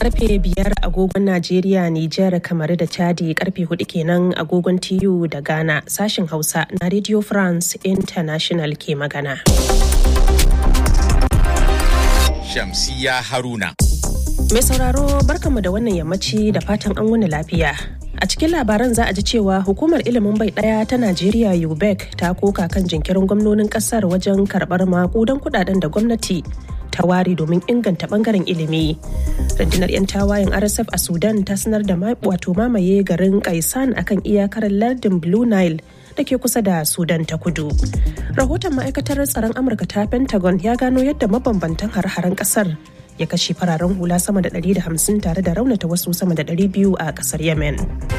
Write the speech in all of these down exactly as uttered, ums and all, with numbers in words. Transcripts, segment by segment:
Karfe biyar agogon Najeriya, Nijar, Kamaru da Chadi, karfe hudu kenan agogon T U da Ghana. Sashin Hausa na Radio France International ke magana. Shamsiya Haruna. Mai sauraro barkanmu da wannan yammaci da fatan an wuni lafiya. A cikin labaran za a ji cewa hukumar ilimin bai daya ta Najeriya U B E C ta koka kan jinkirin gwamnonin kasar wajen karbar makudan kudaden da gwamnati ta ware domin inganta bangaren ilimi. Rundunar 'yan tawayen R S F a Sudan ta sanar da wato mamaye garin Kaisan akan iyakar lardin Blue Nile da ke kusa da Sudan ta kudu. Rahoton ma'aikatar tsaron Amurka ta Pentagon ya gano yadda mabambantan har-haren kasar ya kashe fararen hula sama da ɗari da hamsin tare da raunata wasu sama da ɗari biyu a kasar Yemen.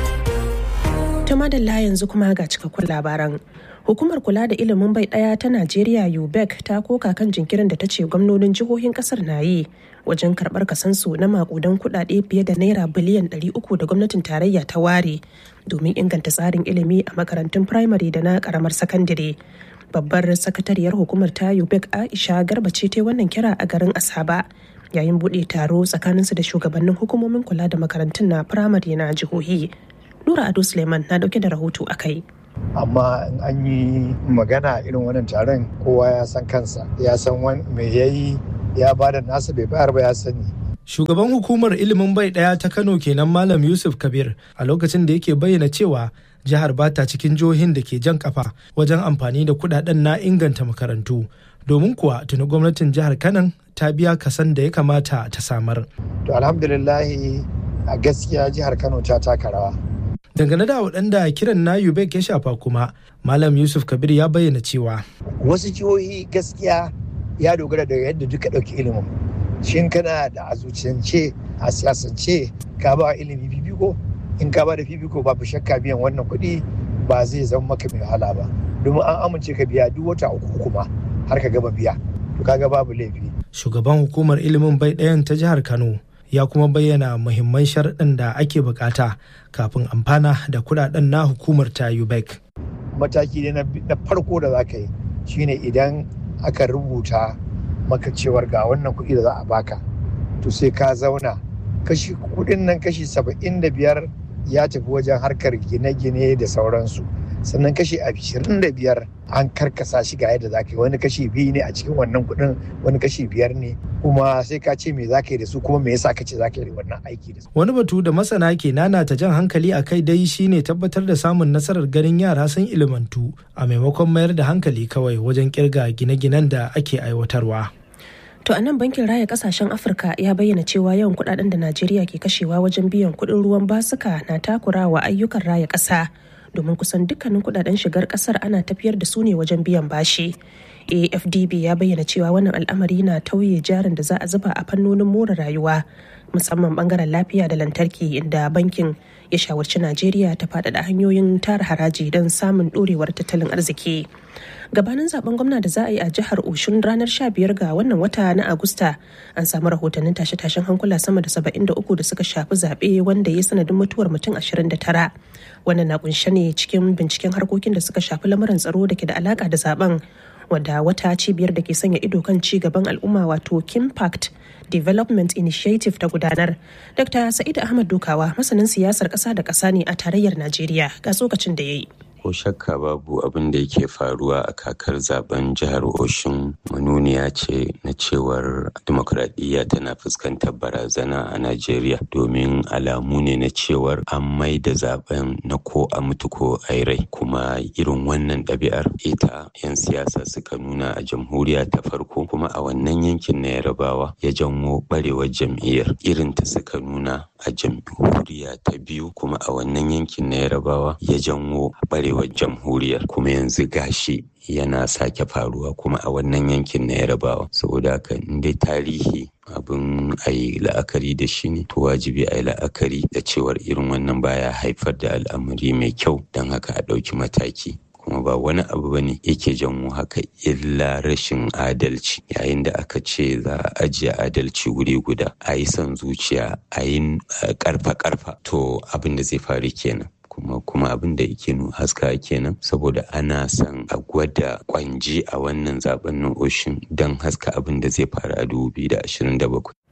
Ta madalla yanzu kuma ga cikakkun labaran. Hukumar kula da ilimin bai daya ta Najeriya U B E C ta koka kan jinkirin da ta ce gwamnonin jihohin kasar na yi wajen karbar kasansu na makudan kudade fiye da naira biliyan ɗari uku da gwamnatin tarayya ta ware domin inganta tsarin ilimi a makarantun firamare da na karamar sakandare. Babbar sakatariyar hukumar ta U B E C Aisha Garba ce ta wannan kira a garin Asaba yayin bude taro tsakaninsu da shugabannin hukumomin kula da makarantun na firamare na jihohi. Nura Ado Suleiman na dauke da rahoto a kai. Amma in an yi magana irin wannan taron kowa ya san kansa, ya san me ya yi, ya ba da nasa bai bayar ba ya sani. Shugaban hukumar ilimin bai daya ta Kano kenan Malam Yusuf Kabir a lokacin da yake bayyana cewa jihar bata cikin jihohin da ke jan kafa wajen amfani da kudaden na inganta makarantu. Domin kuwa tuni gwamnatin jihar Kano ta biya kasan da ya kamata ta samar. To alhamdulillahi a gaskiya jihar Kano ta taka rawa. Dangane da waɗanda kiran na U B E C ya shafa kuma, Malam Yusuf Kabir ya bayyana cewa wasu jihohi gaskiya ya dogara da yadda duka ɗauki ilimin. Shin kana da a zuciyance a siyasance ka ba ilimi fifiko? In ka ba da fifiko babu shakka biyan wannan kuɗi ba zai zama maka mai wahala ba. Domin an amince ka biya duk wata uku kuma har ka gaba biya. To kaga babu laifi. Shugaban hukumar ilimin bai ɗayan ta jihar Kano ya kuma bayyana muhimman sharaɗin da ake bukata kafin amfana da kudaden na hukumar ta U B E C. Mataki ne na farko da za ka yi shine idan aka rubuta maka cewar ga wannan kuɗi da za a baka, to sai ka zauna kashi kuɗin nan kashi saba'in da biyar ya tafi wajen harkar gine-gine da sauransu, sannan kashi ashirin da biyar an karkasa shi ga yadda za ka yi, wani kashi biyu ne a cikin wannan kuɗin, wani kashi biyar ne, kuma sai ka ce me za ka yi da su kuma me yasa ka ce za ka yi wannan aiki da su. Wani batu da masana ke nanata jan hankali a kai dai shine tabbatar da samun nasarar ganin yara sun ilimantu a maimakon mayar da hankali kawai wajen kirga gine-ginen da ake aiwatarwa. To a nan bankin raya kasashen Afirka ya bayyana cewa yawan kudaden da Najeriya ke kashewa wajen biyan kudin ruwan basuka na takurawa ayyukan raya kasa. Domin kusan dukkanin kudaden shigar kasar ana tafiyar da su ne wajen biyan bashi. A F D B ya bayyana cewa wannan al'amari na tauye jarin da za a zuba a fannonin more rayuwa, musamman bangaren lafiya da lantarki, inda bankin ya shawarci Najeriya ta faɗaɗa hanyoyin tara haraji don samun ɗorewar tattalin arziki. Gabanin zaben gwamna da za a yi a jihar Oshun ranar sha biyar ga wannan wata na Agusta, an samu rahotannin tashe-tashen hankula sama da saba'in da uku da suka shafi zaɓe wanda ya sanadin mutuwar mutum ashirin da tara. Wannan na kunshe ne cikin binciken harkokin da suka shafi lamuran tsaro da ke da alaka da zaben, wadda wata cibiyar da ke sanya ido kan ci gaban al'umma wato Kimpact Development Initiative ta gudanar. Dokta Sa'id Ahmad Dukawa masanin siyasar ƙasa da ƙasa ne a tarayyar Najeriya, ga tsokacin da ya yi. Ko shakka babu abin da yake faruwa a kakar zaben jihar Oshun manuniya ce na cewar dimokuraɗiyya tana fuskantar barazana a Najeriya, domin alamu ne na cewar an mai da zaben na ko a mutu ko a rai, kuma irin wannan ɗabi'ar ita 'yan siyasa suka nuna a jamhuriya ta farko, kuma a wannan yankin na Yarabawa ya janwo barewar jam'iyyar, irin ta suka nuna a jamhuriya ta biyu, kuma a wannan yankin na Yarabawa ya janwo barewar jamhuriyar, kuma yanzu gashi yana sake faruwa kuma a wannan yankin na Yarabawa. Saboda haka in dai tarihi abin a yi la'akari da shi ne, to wajibi a yi la'akari da cewar irin wannan baya haifar da al'amari mai kyau, don haka a ɗauki mataki. Kuma ba wani abu bane yake janwo haka illa rashin adalci. Yayin da aka ce za a ajiye adalci wuri guda, a yi son zuciya, a yi karfa-karfa, to abin da zai faru kenan. kuma kuma abin da yake haska kenan, saboda ana son a gwada kwanji a wannan zaben na Oshun don haska abin da zai faru a dubu biyu da ashirin da bakwai.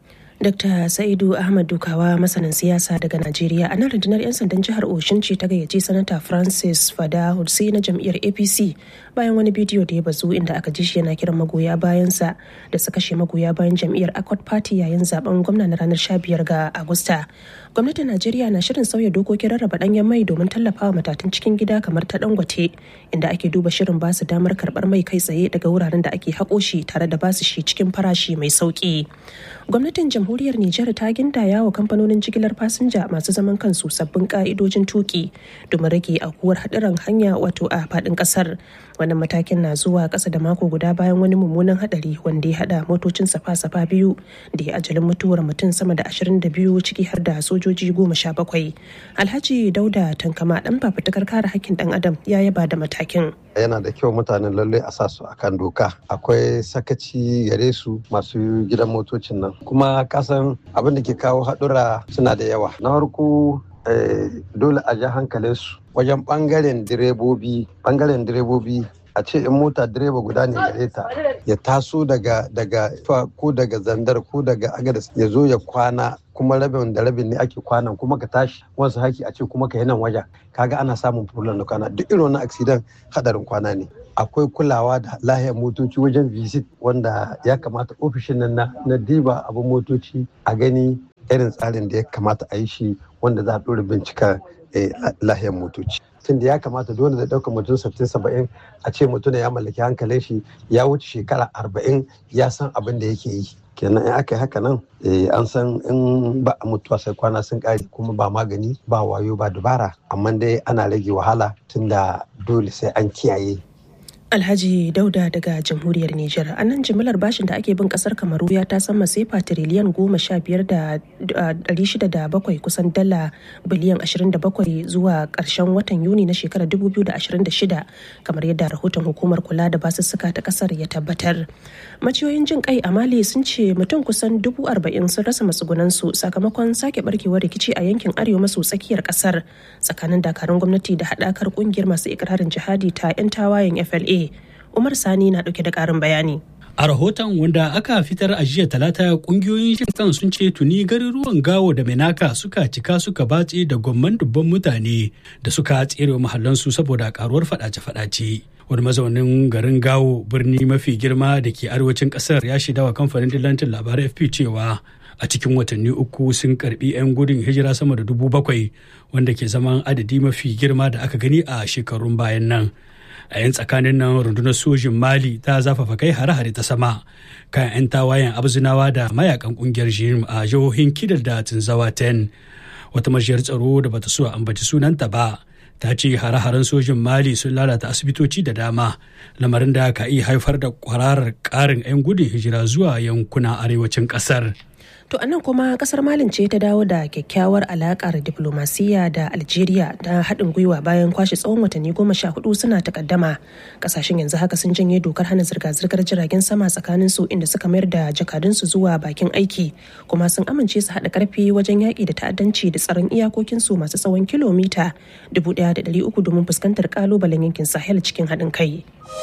Dokta Sa'idu Ahmad Dukawa masanin siyasa daga Najeriya a nan rundunar 'yan sandan jihar Oshun ce ta gayyaci sanata Francis Fada Hudsi na jam'iyyar A P C bayan wani bidiyo da ya bazu inda aka ji shi yana kiran magoya bayansa da su kashe magoya bayan jam'iyyar Accord Party yayin zaben gwamna na ranar sha biyar ga Agusta. Gwamnatin Najeriya na shirin sauya dokokin rarraba danyen mai domin tallafawa matatun cikin gida kamar ta Dangote, inda ake duba shirin ba su damar karbar mai kai tsaye daga wuraren da ake haƙo shi tare da ba su shi cikin farashi mai sauki. Gwamnatin jamhuriyar Nijar ta gindaya wa kamfanonin jigilar fasinja masu zaman kansu sabbin ka'idojin tuki domin rage aukuwar haɗuran hanya wato a faɗin ƙasar. Wannan matakin na zuwa ƙasa da mako guda bayan wani mummunan haɗari wanda ya haɗa motocin safa-safa biyu da ya ajalin mutuwar mutum sama da ashirin da biyu ciki har da sojoji goma sha bakwai. Alhaji Dauda Tankama ɗan fafutukar kare hakkin ɗan adam ya yaba da matakin. Yana da kyau mutanen lalle a sa su akan doka. Akwai sakaci gare su masu gidan motocin nan. Kuma kasan abin da ke kawo haɗura suna da yawa. Na farko dole a ja hankalin su wajen ɓangaren direbobi. Ɓangaren direbobi a ce in mota direba guda ne gare ta ya taso daga daga ko daga zandar ko daga agadas ya zo ya kwana kuma rabin da rabin ne ake kwanan kuma ka tashi wasu haki a ce kuma ka yi nan wajen kaga ana samun problem na kwana duk irin wannan accident hadarin kwana ne. Akwai kulawa da lahiyar motoci wajen visit wanda ya kamata ofishin nan na, na diba abin motoci a gani irin tsarin da ya kamata a yi shi wanda za a ɗora bincika eh, lahiyar motoci. Tunda ya kamata dole da ɗaukar mutum sittin saba'in a ce mutum ya mallaki hankalin shi ya wuce shekara arba'in ya san abin da yake yi. Kenan in aka yi haka nan an san in ba a mutuwa sai kwana sun ƙare kuma ba magani ba wayo ba dubara amma dai ana rage wahala tunda dole sai an kiyaye. Alhaji Dauda daga jamhuriyar Nijar. A nan jimillar bashin da ake bin kasar Kamaru ya ta sama sefa tiriliyan goma sha biyar da ɗari shida da bakwai kusan dala biliyan ashirin da bakwai zuwa ƙarshen watan Yuni na shekarar dubu biyu da ashirin da shida kamar yadda rahoton hukumar kula da basussuka ta kasar ya tabbatar. Maciyoyin jin kai a Mali sun ce mutum kusan dubu arba'in sun rasa matsugunansu sakamakon sake barkewar rikici a yankin arewa maso tsakiyar kasar tsakanin dakarun gwamnati da haɗakar ƙungiyar masu ikirarin jihadi ta 'yan tawayen F L A. Umar Sani na ɗauke da ƙarin bayani. A rahoton wanda aka fitar a jiya talata kungiyoyin shin kan sun ce tuni garuruwan Gawo da Menaka suka cika suka batse da gwamman dubban mutane da suka tsere mahallansu saboda karuwar fadace-fadace. Wani mazaunin garin Gawo birni mafi girma da ke arewacin kasar ya shaida wa kamfanin dillancin labarai F P cewa a cikin watanni uku sun karbi 'yan gudun hijira sama da dubu bakwai wanda ke zaman adadi mafi girma da aka gani a shekarun bayan nan. A yan tsakanin nan rundunar sojin Mali ta zafafa kai hare-hare ta sama kan 'yan tawayen abzinawa da mayakan kungiyar jim a jihohin Kidal da Tinzawa ten. Wata majiyar tsaro da bata so a ambaci sunanta ba ta ce hare-haren sojin Mali sun lalata asibitoci da dama lamarin da ka iya haifar da kwararar karin 'yan gudun hijira zuwa yankunan arewacin kasar. To anan kuma kasar Malin ce ta dawo da kyakkyawar alakar diplomasiya da Algeria da haɗin gwiwa bayan kwashe tsawon watanni goma sha hudu suna takaddama. Kasashen yanzu haka sun janye dokar hana zirga-zirgar jiragen sama tsakanin su inda suka mayar da jakadunsu zuwa bakin aiki kuma sun amince su haɗa karfi wajen yaƙi da ta'addanci da tsaron iyakokinsu masu tsawon kilomita dubu ɗaya da ɗari uku domin fuskantar ƙalubalen yankin Sahel cikin haɗin kai.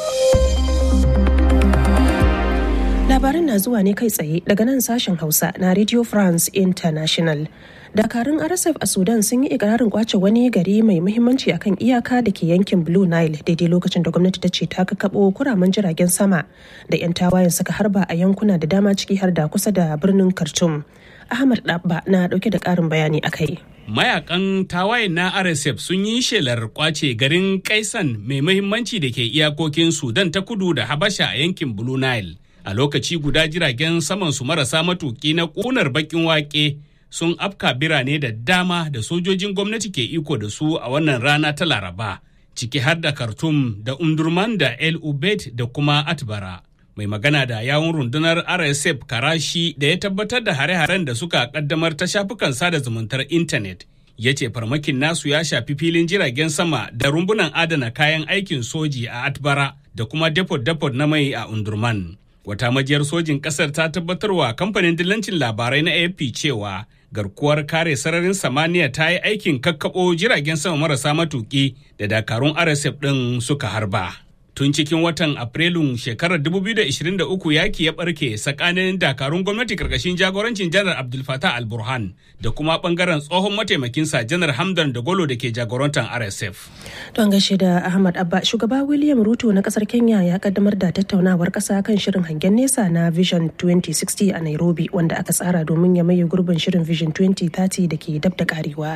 Labarin na zuwa ne kai tsaye daga nan sashen Hausa na Radio France International. Dakarun R S F a Sudan sun yi ikirarin kwace wani gari mai muhimmanci akan iyaka da ke yankin Blue Nile daidai lokacin da gwamnati ta ce ta kakkaɓo kuraman jiragen sama da 'yan tawayen suka harba a yankuna da dama ciki har da kusa da birnin Khartoum. Ahmad Dabba na dauke da ƙarin bayani akai. Mayakan tawayen na R S F sun yi shelar kwace garin Kaisan mai muhimmanci da ke iyakokin Sudan ta kudu da Habasha a yankin Blue Nile. A lokaci guda jiragen saman su marasa matuki na ƙunar bakin wake sun afka birane da dama da sojojin gwamnati ke iko da su a wannan rana ta Laraba, ciki har da Khartoum da Umdurman da El Ubaid da kuma Atbara. Mai magana da yawun rundunar R S F Karashi da ya tabbatar da hare-haren da suka kaddamar ta shafukan sada zumuntar intanet. Ya ce farmakin nasu ya shafi filin jiragen sama da rumbunan adana kayan aikin soji a Atbara da kuma depot-depot na mai a Umdurman. Wata majiyar sojin kasar ta tabbatarwa kamfanin dillancin labarai na A F P cewa garkuwar kare sararin samaniya ta yi aikin kakkaɓo jiragen sama marasa matuƙi da dakarun R S F ɗin suka harba. Tun cikin watan Afrilun shekarar dubu biyu da ashirin da uku yaki ya barke tsakanin dakarun gwamnati karkashin jagorancin Janar Abdul Fattah al-Burhan da kuma bangaren tsohon mataimakinsa Janar Hamdan Dagalo da ke jagorantar R S F. Don gaishe da Ahmad Abba, shugaba William Ruto na kasar Kenya ya kaddamar da tattaunawar kasa kan shirin hangen nesa na Vision twenty sixty a Nairobi, wanda aka tsara domin ya maye gurbin shirin Vision twenty thirty da ke dab da karewa.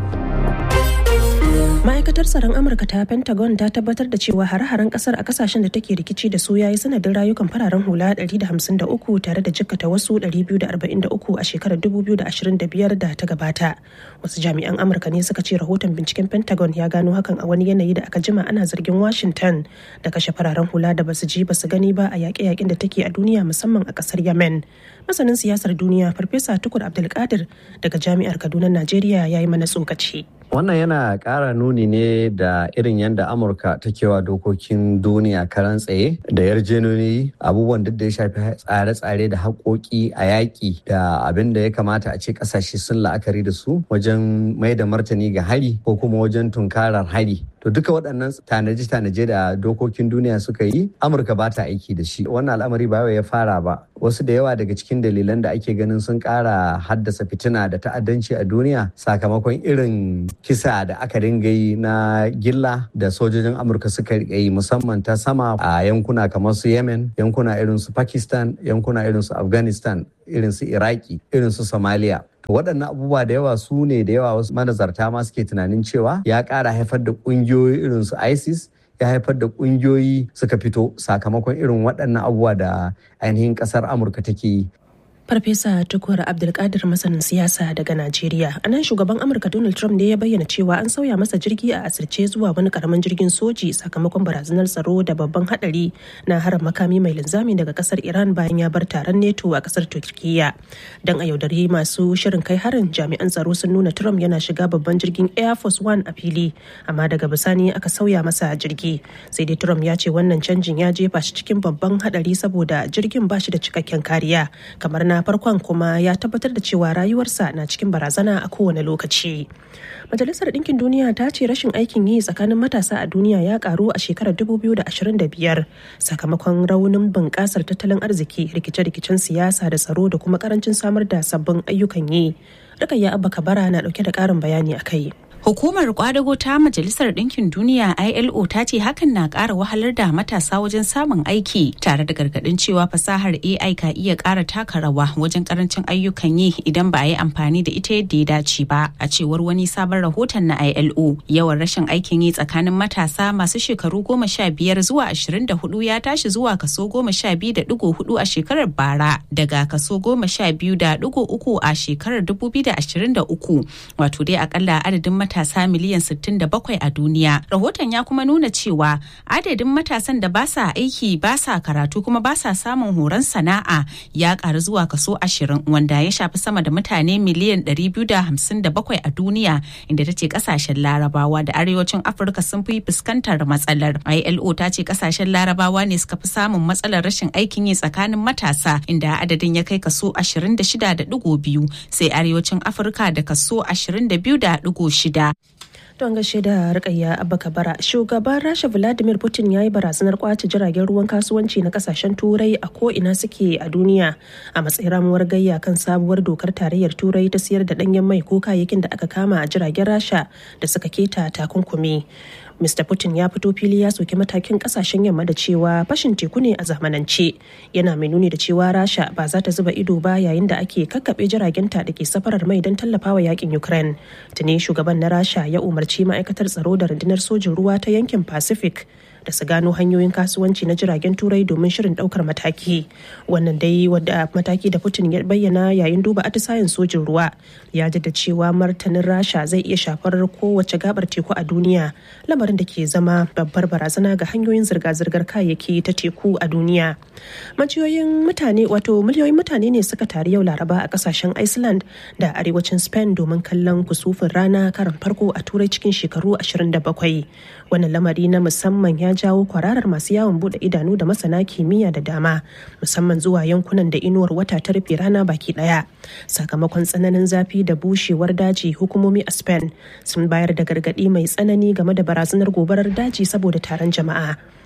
Ma'aikatar tsaron Amurka ta Pentagon ta tabbatar da cewa hare-haren kasar a kasashen da take rikici da su yayi sanadin rayukan fararen hula ɗari da hamsin da uku tare da jikkata wasu ɗari biyu da arba'in da uku a shekarar dubu biyu da ashirin da biyar da ta gabata. Wasu jami'an Amurka ne suka ce rahoton binciken Pentagon ya gano hakan a wani yanayi da aka jima ana zargin Washington da kashe fararen hula da basu ji basu gani ba a yaƙe-yaƙen da take a duniya, musamman a kasar Yemen. Masanin siyasar duniya Farfesa Tukur Abdulkadir daga Jami'ar Kaduna, Najeriya, ya yi mana tsokaci. Wannan yana ƙara nuni ne da irin yadda Amurka take wa dokokin duniya karan tsaye da yarjejeniyoyi, abubuwan duk da ya shafi tsare-tsare da haƙoƙi a yaƙi da abin da ya kamata a ce ƙasashe sun la'akari da su wajen mai da martani ga hari ko kuma wajen tunkarar hari. To duka waɗannan tanaje-tanaje da dokokin duniya suka yi, Amurka ba ta aiki da shi. Wannan al'amari ba ya fara ba. Wasu da yawa daga cikin dalilan da ake ganin sun ƙara haddasa fitina da ta'addanci a duniya sakamakon irin kisa da aka dinga yi na gilla da sojojin Amurka suka yi musamman ta sama a yankuna kamar su Yemen, yankuna irin su Pakistan, yankuna irin su Afghanistan, irin su Iraki, irin su Somalia. To waɗannan abubuwa da yawa su ne da yawa wasu manazarta ma suke tunanin cewa ya ƙara haifar da ƙungiyoyi irin su ISIS, ya haifar da ƙungiyoyi suka fito sakamakon irin waɗannan abubuwa da ainihin ƙasar Amurka take yi. Farfesa Tukur Abdulkadir, masanin siyasa daga Najeriya. A nan shugaban Amurka Donald Trump ne ya bayyana cewa an sauya masa jirgi a asirce zuwa wani karamin jirgin soji sakamakon barazanar tsaro da babban hadari na harin makami mai linzami daga kasar Iran bayan ya bar taron NATO a kasar Turkiyya. Dan a yaudari masu shirin kai harin, jami'an tsaro sun nuna Trump yana shiga babban jirgin Air Force One a fili, amma daga bisani aka sauya masa jirgi. Sai dai Trump ya ce wannan canjin ya jefa shi cikin babban hadari saboda jirgin ba shi da cikakken kariya kamar na farkon, kuma ya tabbatar da cewa rayuwarsa na cikin barazana a kowane lokaci. Majalisar Ɗinkin Duniya ta ce rashin aikin yi tsakanin matasa a duniya ya karu a shekarar dubu biyu da ashirin da biyar sakamakon raunin bunƙasar tattalin arziki, rikice-rikicen siyasa da tsaro da kuma karancin samar da sabbin ayyukan yi. Rukayya Abba Kabara na ɗauke da ƙarin bayani a kai. Hukumar kwadago ta Majalisar Ɗinkin Duniya I L O ta ce hakan na ƙara wahalar da matasa wajen samun aiki, tare da gargaɗin cewa fasahar A I ka iya ƙara taka rawa wajen ƙarancin ayyukan yi idan ba a yi amfani da ita yadda ya dace ba. A cewar wani sabon rahoton na I L O, yawan rashin aikin yi tsakanin matasa masu shekaru goma sha biyar zuwa ashirin da hudu ya tashi zuwa kaso goma sha biyu da ɗigo hudu a shekarar bara, daga kaso goma sha biyu da ɗigo uku a shekarar dubu biyu da ashirin da uku, wato dai akalla adadin matasa miliyan sittin da bakwai a duniya. Rahoton ya kuma nuna cewa adadin matasan da ba sa aiki, ba sa karatu kuma ba sa samun horon sana'a ya karu zuwa kaso ashirin, wanda ya shafi sama da mutane miliyan ɗari biyu da hamsin da bakwai a duniya, inda ta ce kasashen Larabawa da arewacin Afirka sun fi fuskantar matsalar. I L O ta ce kasashen Larabawa ne suka fi samun matsalar rashin aikin yi tsakanin matasa, inda adadin ya kai kaso ashirin da shida da ɗigo biyu, sai arewacin Afirka da kaso ashirin da biyu da ɗigo shida. Don gaishe da Rukayya Abba Kabara, shugaban Rasha Vladimir Putin ya yi barazanar kwace jiragen ruwan kasuwanci na kasashen Turai a ko'ina suke a duniya a matsayin ramuwar gayya kan sabuwar dokar tarayyar Turai ta siyar da ɗanyen mai ko kayayyakin da aka kama a jiragen Rasha da suka keta takunkumi. Mister Putin ya fito fili ya soki matakin kasashen yamma da cewa fashin teku ne a zamanance, yana mai nuni da cewa Rasha ba za ta zuba ido ba yayin da ake kakkaɓe jiragenta da ke safarar mai don tallafawa yakin Ukraine. Tuni shugaban na Rasha ya umarci ma'aikatar tsaro da rundunar sojin ruwa ta yankin Pacific da su gano hanyoyin kasuwanci na jiragen turai domin shirin daukar mataki. Wannan dai wadda mataki da Putin ya bayyana yayin duba atisayen sojin ruwa ya jaddada cewa martanin Rasha zai iya shafar kowace gabar teku a duniya, lamarin da ke zama babbar barazana ga hanyoyin zirga-zirgar kayayyaki ta teku a duniya. Majiyoyin mutane wato miliyoyin mutane ne suka taru yau Laraba a kasashen Iceland da arewacin Spain domin kallon kusufin rana karan farko a turai cikin shekaru ashirin da bakwai. Wannan lamari na musamman ya jawo kwararar masu yawon bude idanu da masana kimiyya da dama, musamman zuwa yankunan da inuwar wata ta rufe rana baki daya. Sakamakon tsananin zafi da bushewar daji, hukumomi a Spain sun bayar da gargadi mai tsanani game da barazanar gobarar daji saboda taron jama'a.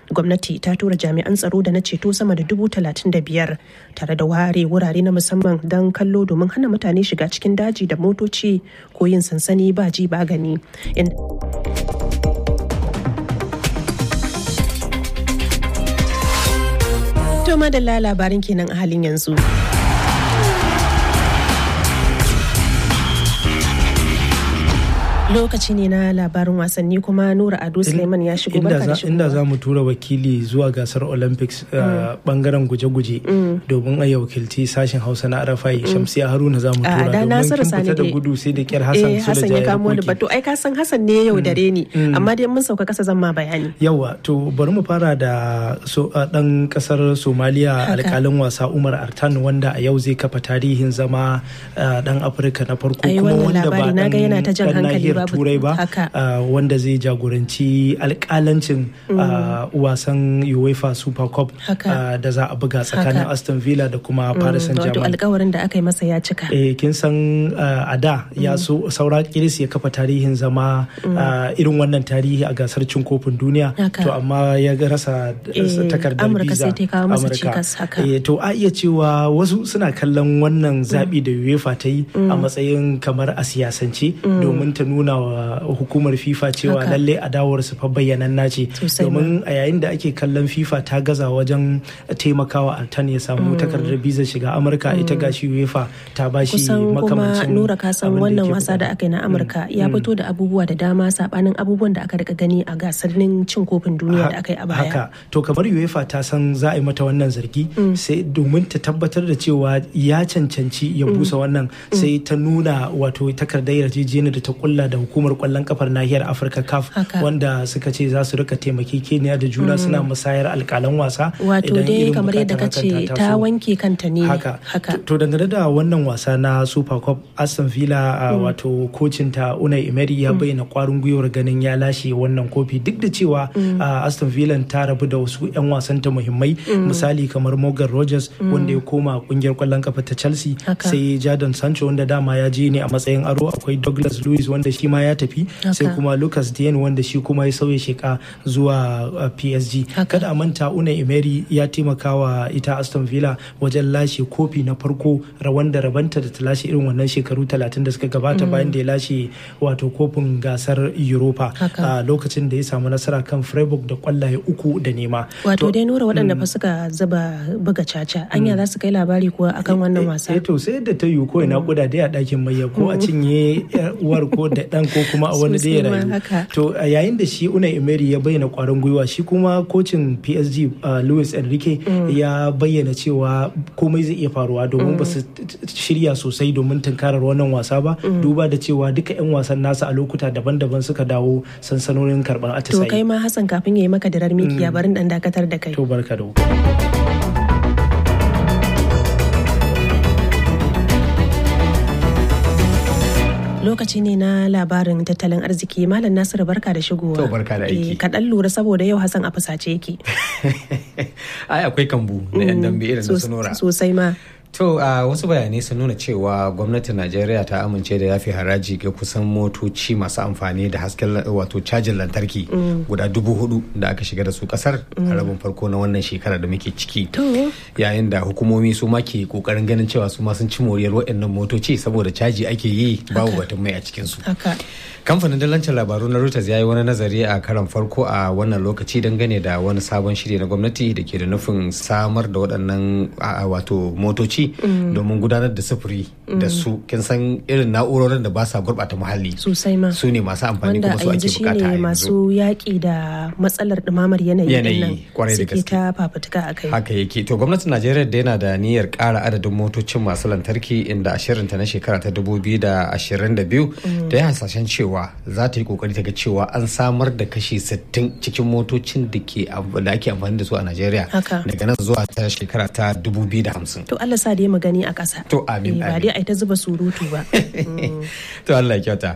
gwamnati ta tura jami'an tsaro da na ceto sama da dubu talatin da biyar tare da ware wurare na musamman don kallo domin hana mutane shiga cikin daji da motoci ko yin sansani ba ji ba gani. To madalla labarin kenan a halin yanzu. Lokaci ne na labarin wasanni kuma Nura Ado Suleiman ya shigo barka da shigo. Inda za mu tura wakili zuwa gasar Olympics bangaren guje-guje domin a wakilci sashen Hausa na Arafai Shamsiya Haruna za mu tura domin kin fita da gudu sai da kyar Hassan Hassan ya kamo wani bato ai ka san Hassan ne yau dare ni amma dai mun sauka kasa zan ma bayani. Yawa to bari mu fara da dan kasar Somalia alkalin wasa Umar Artan wanda a yau zai kafa tarihin zama dan Afirka na farko kuma wanda ba dan turai ba wanda zai jagoranci alkalancin wasan UEFA Super Cup da za a buga tsakanin Aston Villa da kuma Paris Saint-Germain. Wato alkawarin da aka yi masa ya cika. Eh kin san a da ya so saura kiris ya kafa tarihin zama irin wannan tarihi a gasar cin kofin duniya to amma ya rasa takardar visa Amurka. To a iya cewa wasu suna kallon wannan zabi da UEFA ta yi a matsayin kamar a siyasance domin ta nuna wa hukumar FIFA cewa lalle adawar su fa bayyananna ce domin a yayin da ake kallon FIFA ta gaza wajen taimakawa Altan ya samu takardar bizar shiga Amurka ita gashi UEFA ta bashi makamancin. Kuma Nura ka san wannan wasa da aka yi na Amurka ya fito da abubuwa da dama sabanin abubuwan da aka rika gani a gasarin cin kofin duniya da aka yi a baya. Haka to kamar UEFA ta san za a yi mata wannan zargi sai domin ta tabbatar da cewa ya cancanci ya busa wannan sai ta nuna wato takardar yarjejeniyar da ta kulla da hukumar kwallon kafar nahiyar Afirka C A F wanda suka ce za su rika taimakekeniya da juna suna musayar alkalan wasa. Wato dai kamar yadda ka ce ta wanke kanta ne. Haka. To dangane da wannan wasa na Super Cup Aston Villa wato kocin ta Unai Emery ya bayyana kwarin gwiwar ganin ya lashe wannan kofi duk da cewa Aston Villa ta rabu da wasu 'yan wasan ta muhimmai misali kamar Morgan Rogers wanda ya koma kungiyar kwallon kafa ta Chelsea sai Jadon Sancho wanda dama ya je ne a matsayin aro akwai Douglas Luiz wanda shi ma ya tafi sai kuma Lucas Digne wanda shi kuma ya sauya sheka zuwa P S G. Kada a manta Unai Emery ya taimaka wa ita Aston Villa wajen lashe kofi na farko rawan da rabanta da ta lashe irin wannan shekaru talatin da suka gabata bayan da ya lashe wato kofin gasar Europa a lokacin da ya samu nasara kan Freiburg da kwallaye uku da nema. Wato dai Nura waɗanda fa suka zuba buga caca anya za su kai labari kuwa akan wannan wasa. Eh to sai da ta yi ko ina kuda dai a ɗakin mayya ko a cinye uwar ko da ɗan ko kuma a wani dai rayu. To yayin da shi Unai Emery ya bayyana kwarin gwiwa shi kuma kocin P S G Luis Enrique ya bayyana cewa komai zai iya faruwa domin ba su shirya sosai domin tunkarar wannan wasa ba duba da cewa duka 'yan wasan nasa a lokuta daban-daban suka dawo sansanonin karɓar atisaye. To kai ma Hassan kafin ya yi maka darar mikiya barin dan dakatar da kai. To barka da lokaci ne na labarin tattalin arziki. Malam Nasiru barka da shigowa. To barka da aiki. Ka dan lura saboda yau Hassan a fusace yake. Ai akwai kambu na yan dambe irin da Sonora. Sosai ma. To a uh, wasu bayanai sun nuna cewa gwamnatin Najeriya ta amince da yafi haraji ga kusan motoci masu amfani da hasken wato cajin lantarki mm. guda dubu hudu da aka shiga da su kasar mm. a rabin farko na wannan shekara da muke ciki. Yayin da hukumomi su ma ke kokarin ganin cewa su ma sun ci moriyar waɗannan motoci saboda caji ake yi babu batun mai a cikin su. Kamfanin dalancin labaru na Reuters ya yi wani nazari a karan farko a wannan lokaci dangane da wani sabon shiri na gwamnati da ke da nufin samar da waɗannan wato motoci domin gudanar da sufuri da su kin san irin na'urorin da ba sa gurɓata muhalli sosai ma su ne masu amfani kuma su ake bukata a yanzu masu yaƙi da matsalar ɗumamar yanayi yanayi kwarai da gaske ta fafutuka a kai haka yake to gwamnatin Najeriya da yana da niyyar ƙara adadin motocin masu lantarki inda a shirinta na shekara ta dubu biyu da ashirin da biyu da ya hasashen cewa za ta yi kokari ta ga cewa an samar da kashi sittin cikin motocin da ke da ake amfani da su a Najeriya daga nan zuwa ta shekara ta dubu biyu da hamsin to Allah sa da mu gani a ƙasa to amin ba dai ai ta zuba surutu ba to Allah ya kyauta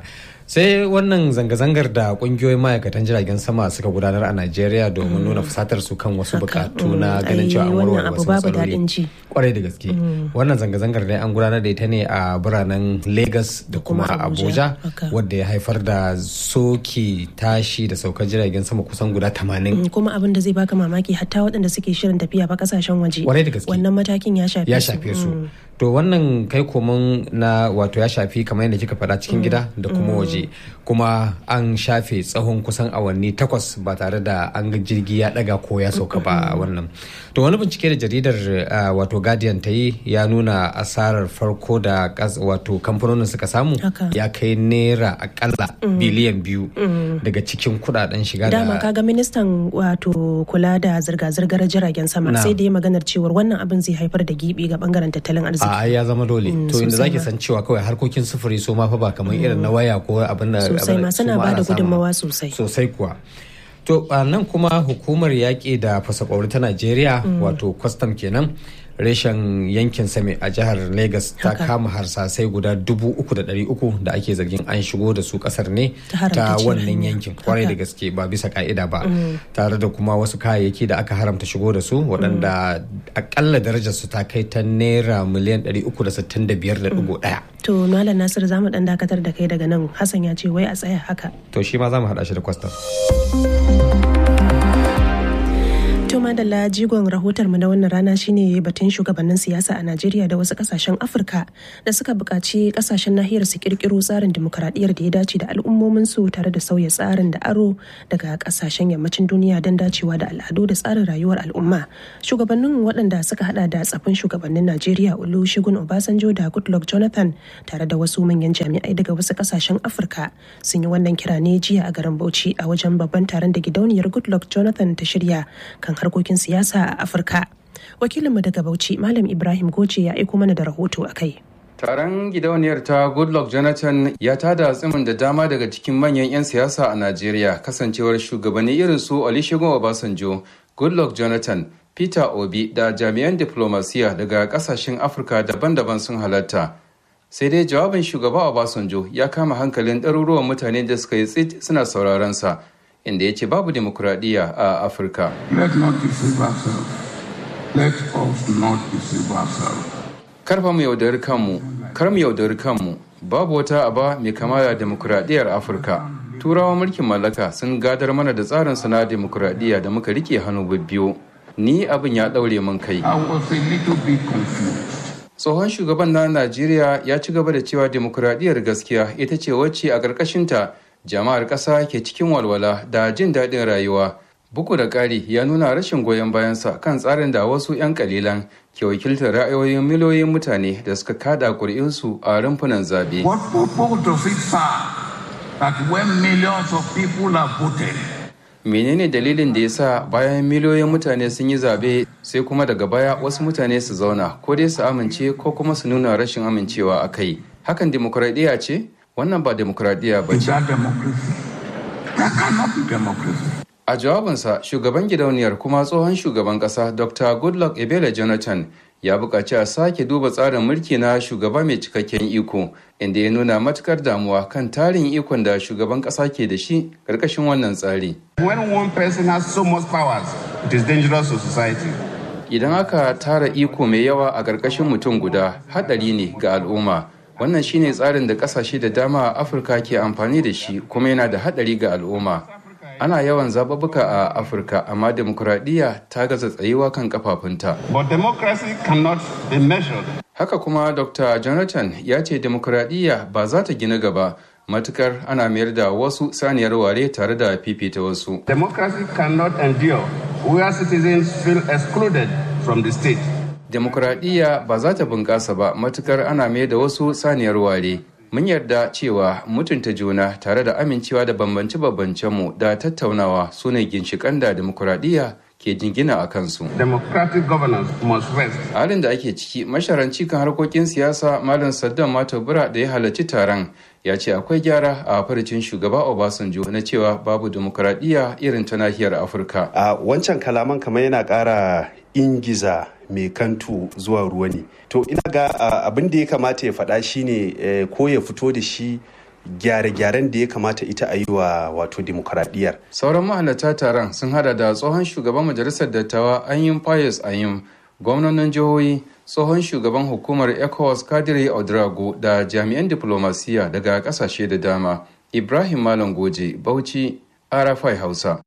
sai wannan zanga-zangar da kungiyoyin ma'aikatan jiragen sama suka gudanar a Najeriya domin nuna fusatar su kan wasu bukatu na ganin cewa an warware wasu matsaloli kwarai da gaske. Wannan zanga-zangar dai an gudanar da ita ne a biranen Lagos da kuma Abuja wadda ya haifar da soke tashi da saukar jiragen sama kusan guda tamanin. Kuma abin da zai baka mamaki hatta waɗanda suke shirin tafiya ba kasashen waje wannan matakin ya shafe ya shafe su. To wannan kai komin na wato ya shafi kamar yadda kika faɗa cikin gida da kuma waje, kuma an shafe tsawon kusan awanni takwas ba tare da an ga jirgi ya ɗaga ko ya sauka ba a wannan. To wani bincike da jaridar wato Guardian ta yi ya nuna asarar farko da wato kamfanonin suka samu ya kai naira akalla biliyan biyu daga cikin kudaden shiga da dama kaga ministan wato kula da zirga-zirgar jiragen sama sai da ya maganar cewar wannan abin zai haifar da gibi ga bangaren tattalin arziki. A ya zama dole. To inda zaki san cewa kawai harkokin sufuri su ma fa ba kamar irin na waya ko abin da sosai ma suna ba da gudunmawa sosai. Sosai kuwa. To nan kuma hukumar yaƙi da fasakwauri ta Najeriya wato kwastam kenan reshen yankin same a jihar Lagos ta kama harsasai guda dubu uku da ɗari uku da ake zargin an shigo da su kasar ne ta wannan yankin kwarai da gaske ba bisa ka'ida ba, tare da kuma wasu kayayyaki da aka haramta shigo da su waɗanda akalla darajar su ta kai ta naira miliyan ɗari uku da sittin da biyar da ɗigo ɗaya. To Malam Nasir za mu ɗan dakatar da kai daga nan, Hassan ya ce wai a tsaya haka. To shi ma za mu haɗa shi da kwastam. To madalla, jigon rahotar mu na wannan rana shine batun shugabannin siyasa a Najeriya da wasu kasashen Afirka da suka buƙaci kasashen nahiyar su kirkiro tsarin dimokuraɗiyyar da ya dace da al'ummomin su tare da sauya tsarin da aro daga kasashen yammacin duniya don dacewa da al'adu da tsarin rayuwar al'umma. Shugabannin waɗanda suka hada da tsafin shugabannin Najeriya Olusegun Obasanjo da Goodluck Jonathan tare da wasu manyan jami'ai daga wasu kasashen Afirka sun yi wannan kira ne jiya a garin Bauchi a wajen babban taron da gidauniyar Goodluck Jonathan ta shirya kan harkokin siyasa a Afirka. Wakilinmu daga Bauchi, Malam Ibrahim Goce ya aiko mana da rahoto a kai. Taron gidauniyar ta Goodluck Jonathan ya tada tsimin da dama daga cikin manyan 'yan siyasa a Najeriya, kasancewar shugabanni irin su Olusegun Obasanjo, Goodluck Jonathan, Peter Obi da jami'an diplomasiya daga kasashen Afirka daban-daban sun halatta. Sai dai jawabin shugaba Obasanjo ya kama hankalin ɗaruruwan mutane da suka yi tsit suna sauraron sa, inda ya ce babu demokuraɗiyya a Afirka. Let not deceive ourselves. Let us not deceive ourselves. Karfa mu yaudari kanmu, kar mu yaudari kanmu, babu wata aba mai kama da demokuraɗiyyar Afirka. Turawan mulkin mallaka sun gadar mana da tsarin su na demokuraɗiyya da muka rike hannu bibbiyu. Ni abin ya ɗaure min kai. I was a little bit confused. Tsohon shugaban na Najeriya ya ci gaba da cewa demokuraɗiyyar gaskiya ita ce wacce a ƙarƙashinta jama'ar ƙasa ke cikin walwala da jin daɗin rayuwa. Bugu da ƙari ya nuna rashin goyon bayansa kan tsarin da wasu 'yan ƙalilan ke wakiltar ra'ayoyin miliyoyin mutane da suka kada ƙuri'unsu a rumfunan zaɓe. What purpose does it serve that when millions of people have voted? Menene dalilin da ya sa bayan miliyoyin mutane sun yi zaɓe sai kuma daga baya wasu mutane su zauna ko dai su amince ko kuma su nuna rashin amincewa a kai? Hakan demokuraɗiyya ce? Wannan ba demokuraɗiyya ba ce. A jawabinsa, shugaban gidauniyar kuma tsohon shugaban ƙasa Doctor Goodluck Ebele Jonathan ya buƙaci a sake duba tsarin mulki na shugaba mai cikakken iko, inda ya nuna matukar damuwa kan tarin ikon da shugaban ƙasa ke da shi ƙarƙashin wannan tsari. When one person has so much powers, it is dangerous to society. Idan aka tara iko mai yawa a ƙarƙashin mutum guda, haɗari ne ga al'umma. Wannan shine tsarin da ƙasashe da dama a Afirka ke amfani da shi kuma yana da haɗari ga al'umma. Ana yawan zababuka a Afirka, amma demokuraɗiyya ta gaza tsayuwa kan kafafunta. But democracy cannot be measured. Haka kuma Doctor Jonathan ya ce demokuraɗiyya ba za ta gina gaba matukar ana mayar da wasu saniyar ware tare da fifita wasu. Democracy cannot endure where citizens feel excluded from the state. Demokuraɗiyya ba za ta bunƙasa ba matukar ana mayar da wasu saniyar ware. Mun yarda cewa mutunta juna tare da amincewa da bambance-bambancenmu da tattaunawa su ne ginshiƙan da demokuraɗiyya ke jingina a kansu. Democratic governance must rest. Halin da ake ciki, masharanci kan harkokin siyasa Malam Saddam Matobura da ya halarci taron ya ce akwai gyara a farcin shugaba Obasanjo na cewa babu demokuraɗiyya irin ta nahiyar Afirka. A wancan kalaman kamar yana ƙara ingiza mai kantu zuwa ruwa ne. To ina ga abin da ya kamata ya faɗa shine ko ya fito da shi gyare-gyaren da ya kamata ita a yi wa wato dimokuraɗiyyar. Sauran mahalarta taron sun hada da tsohon shugaban majalisar dattawa Anyim Pius Anyim, gwamnonin jihohi, tsohon shugaban hukumar ECOWAS Kadiri Ouedraogo da jami'an diplomasiya daga kasashe da dama. Ibrahim Malam Goje, Bauchi, R F I Hausa.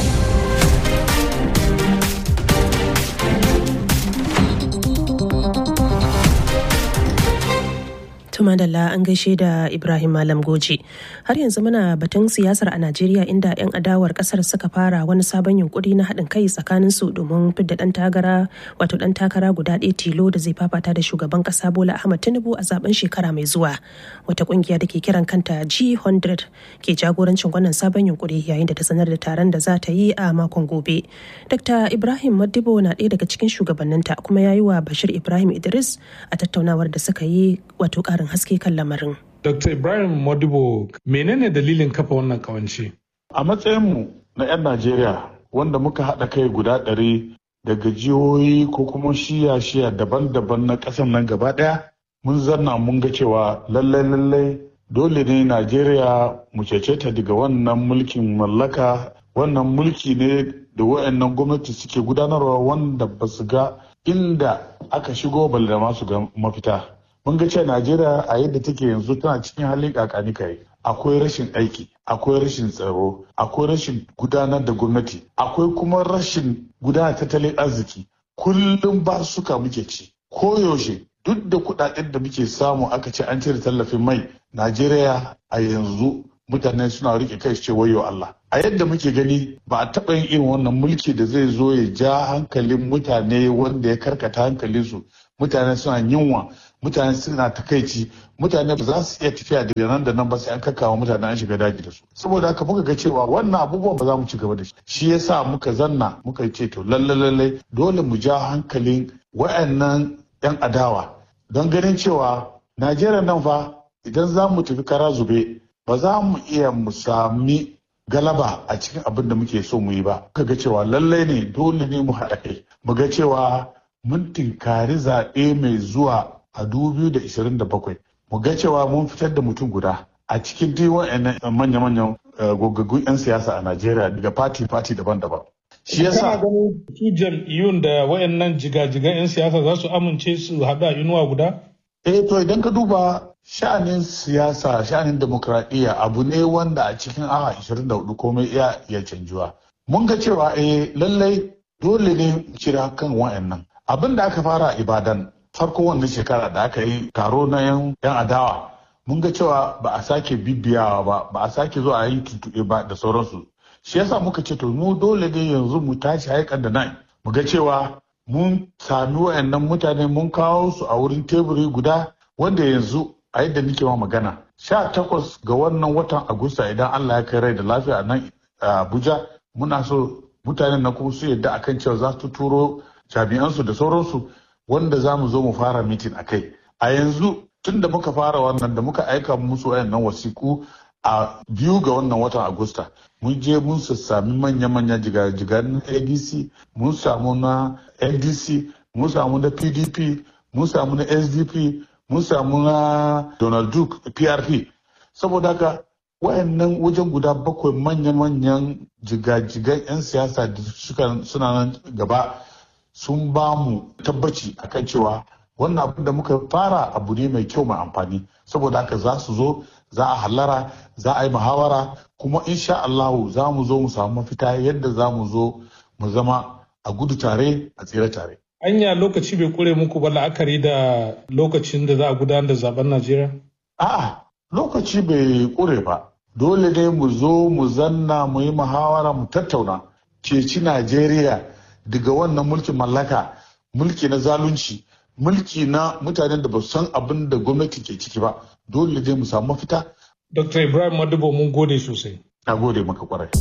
Tumadalla an gaishe da Ibrahim Malam Goji. Har yanzu muna batun siyasar a Najeriya inda 'yan adawar kasar suka fara wani sabon yunkuri na haɗin kai tsakanin su domin fidda ɗan takara wato ɗan takara guda ɗaya tilo da zai fafata da shugaban ƙasa Bola Ahmed Tinubu a zaben shekara mai zuwa. Wata ƙungiya da ke kiran kanta G one hundred ke jagorancin wannan sabon yunkuri yayin da ta sanar da taron da za ta yi a makon gobe. Dr. Ibrahim Modibo na ɗaya daga cikin shugabanninta kuma ya yi wa Bashir Ibrahim Idris a tattaunawar da suka yi wato ƙarin haske kan lamarin. Doctor Ibrahim Modibo, menene dalilin kafa wannan kawance? A matsayinmu na 'yan Najeriya wanda muka haɗa kai guda ɗari daga jihohi ko kuma shiya-shiya daban-daban na ƙasar nan gaba ɗaya, mun zanna mun ga cewa lallai-lallai dole ne Najeriya mu cece ta daga wannan mulkin mallaka, wannan mulki ne da wayannan gwamnati suke gudanarwa wanda ba su ga inda aka shigo balle da masu ga mafita. Mun ga cewa Najeriya a yadda take yanzu tana cikin halin kakani kai. Akwai rashin aiki, akwai rashin tsaro, akwai rashin gudanar da gwamnati, akwai kuma rashin gudanar tattalin arziki. Kullum ba suka muke ci. Koyaushe duk da kudaden da muke samu aka ce an cire tallafin mai, Najeriya a yanzu mutane suna rike kai su ce wayo Allah. A yadda muke gani ba a taɓa yin irin wannan mulki da zai zo ya ja hankalin mutane wanda ya karkata hankalinsu. Mutane suna yunwa, mutane suna takaici, mutane ba za su iya tafiya daga nan da nan ba sai an kakkawa mutane an shiga daji da su. Saboda haka muka ga cewa wannan abubuwan ba za mu ci gaba da shi. Shi yasa muka zanna muka ce to lalle lalle dole mu ja hankalin wayannan yan adawa don ganin cewa Najeriya nan fa idan za mu tafi kara zube ba za mu iya mu sami galaba a cikin abin da muke so mu yi ba. Muka ga cewa lallai ne dole ne mu haɗa kai. Mu ga cewa mun tinkari zaɓe mai zuwa a dubu biyu da ishirin da bakwai. Mu ga cewa mun fitar da mutum guda a cikin duk wa'annan manya-manyan gogaggun 'yan siyasa a Najeriya daga fati-fati daban-daban. Shi yasa ganin su jam'iyyun da wayannan jigajigan 'yan siyasa za su amince su haɗu a inuwa guda? Eh to idan ka duba sha'anin siyasa, sha'anin demokradiyya abu ne wanda a cikin awa ishirin da hudu komai iya iya canjuwa. Mun ga cewa eh lallai dole ne mu kira kan wa'annan. Abin da aka fara a Ibadan farko wannan shekara da aka yi taro na yan adawa mun ga cewa ba a sake bibiyawa ba ba a sake zuwa a yi tuntuɓe ba da sauransu. Shi yasa muka ce to mu dole ne yanzu mu tashi haikan da nan mu ga cewa mun sami wayannan mutane mun kawo su a wurin teburi guda wanda yanzu a yadda nake ma magana sha takwas ga wannan watan Agusta idan Allah ya kai rai da lafiya a nan Abuja muna so mutanen na kuma su yadda akan cewa za su turo jami'ansu da sauransu wanda za mu zo mu fara mitin a kai. A yanzu tun da muka fara wannan da muka aika musu wayannan wasiku a biyu ga wannan watan Agusta mun je mun sami manya-manya jigajigan A D C, mun samu na N D C, mun samu na P D P, mun samu na S D P, mun samu na Donald Duke P R P. Saboda haka wayannan wajen guda bakwai manya-manyan jigajigan 'yan siyasa da suna nan gaba sun ba mu tabbaci akan cewa wannan abin da muka fara abu ne mai kyau mai amfani. Saboda haka za su zo, za a hallara, za a yi muhawara, kuma insha Allahu za mu zo mu samu mafita yadda za mu zo mu zama a gudu tare a tsere tare. Anya lokaci bai kure muku ba la'akari da lokacin da za a gudanar da zaben Najeriya? A'a, lokaci bai kure ba. Dole ne mu zo mu zanna mu yi muhawara mu tattauna ceci Najeriya daga wannan mulkin mallaka, mulki na zalunci, mulki na mutanen da ba san abin da gwamnati ke ciki ba. Dole ne mu samu mafita. Doctor Ibrahim Modibo mun gode sosai. Na gode maka kwarai.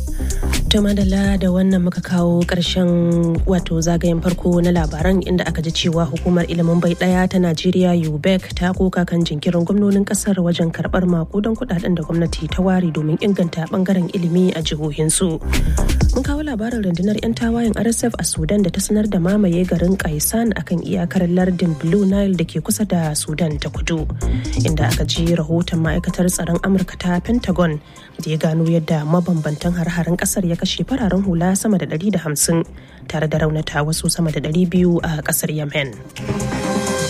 To madalla da wannan muka kawo ƙarshen wato zagayen farko na labaran inda aka ji cewa hukumar ilimin bai ɗaya ta Najeriya U B E C ta koka kan jinkirin gwamnonin ƙasar wajen karɓar makudan kuɗaɗen da gwamnati ta ware domin inganta ɓangaren ilimi a jihohinsu. Mun kawo labarin rundunar 'yan tawayen R S F a Sudan da ta sanar da mamaye garin Kaisan akan iyakar lardin Blue Nile da ke kusa da Sudan ta kudu, inda aka ji rahoton ma'aikatar tsaron Amurka ta Pentagon da ya gano yadda mabambantan har-haren kasar ya kashe fararen hula sama da ɗari da hamsin tare da raunata wasu sama da ɗari biyu a kasar Yemen.